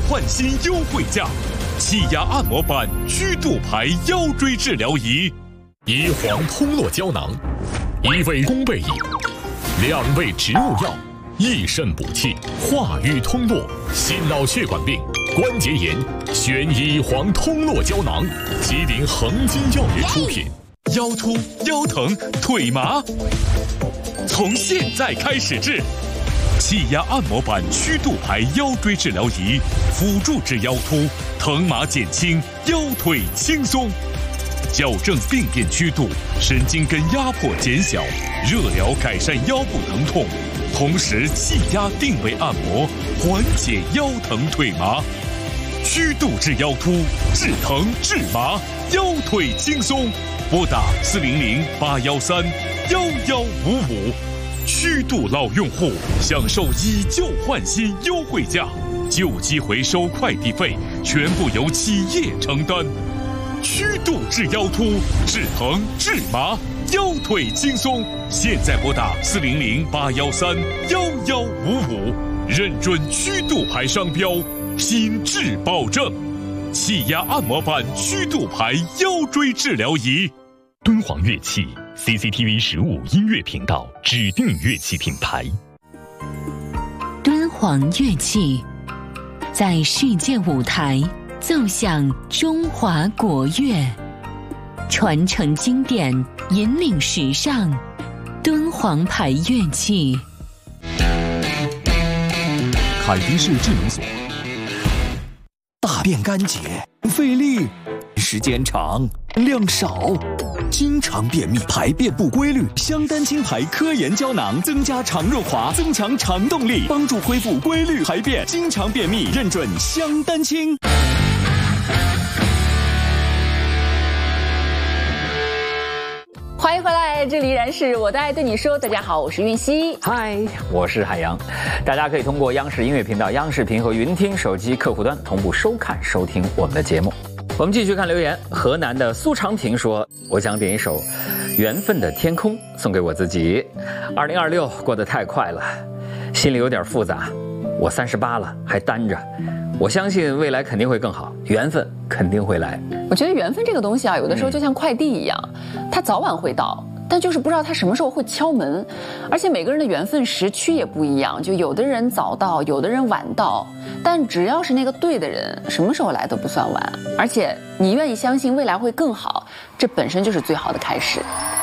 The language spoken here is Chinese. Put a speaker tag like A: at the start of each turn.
A: 焕新优惠价，气压按摩板曲度牌腰椎治疗仪，
B: 一黄通络胶囊，1味宫贝饮，2味植物药，益肾补气，化瘀通络，心脑血管病、关节炎，选一黄通络胶囊，吉林恒金药业出品。
A: 腰突、腰疼、腿麻，从现在开始治。气压按摩板曲度牌腰椎治疗仪，辅助治腰突、疼麻减轻，腰腿轻松，矫正病变曲度，神经根压迫减小，热疗改善腰部疼痛，同时气压定位按摩，缓解腰疼腿麻。曲度治腰突，治疼治麻，腰腿轻松。拨打400-813-1155，曲度老用户享受以旧换新优惠价，旧机回收快递费全部由企业承担。曲度治腰突，治疼治麻，腰腿轻松。现在拨打400-813-1155，认准曲度牌商标，品质保证。气压按摩板曲度牌腰椎治疗仪。
B: 敦煌乐器 CCTV 15音乐频道指定乐器品牌。
C: 敦煌乐器在世界舞台奏响中华国乐，传承经典，引领时尚。敦煌牌乐器。
D: 凯迪士智能锁。大便干结，费力，时间长，量少，经常便秘，排便不规律。香丹清牌科研胶囊增加肠润滑，增强肠动力，帮助恢复规律排便。经常便秘，认准香丹清。
E: 欢迎回来，这里依然是我的爱对你说。大家好，我是韵熙。
F: 嗨，我是海洋。大家可以通过央视音乐频道、央视频和云听手机客户端同步收看、收听我们的节目。我们继续看留言。河南的苏长平说：“我想点一首《缘分的天空》送给我自己。2026过得太快了，心里有点复杂。我38了，还单着。我相信未来肯定会更好，缘分肯定会来。
E: 我觉得缘分这个东西啊，有的时候就像快递一样，它早晚会到，但就是不知道它什么时候会敲门。而且每个人的缘分时区也不一样，就有的人早到，有的人晚到，但只要是那个对的人，什么时候来都不算晚。而且你愿意相信未来会更好，这本身就是最好的开始。